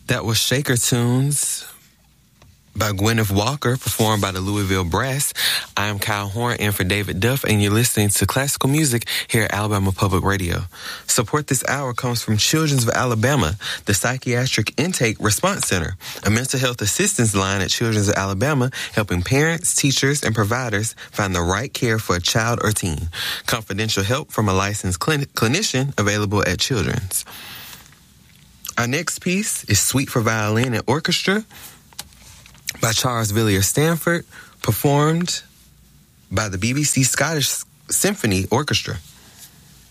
That was Shaker Tunes by Gwyneth Walker, performed by the Louisville Brass. I'm Kyle Horn in for David Duff, and you're listening to classical music here at Alabama Public Radio. Support this hour comes from Children's of Alabama, the Psychiatric Intake Response Center, a mental health assistance line at Children's of Alabama, helping parents, teachers, and providers find the right care for a child or teen. Confidential help from a licensed clinician available at Children's. Our next piece is Suite for Violin and Orchestra by Charles Villiers Stanford, performed by the BBC Scottish Symphony Orchestra.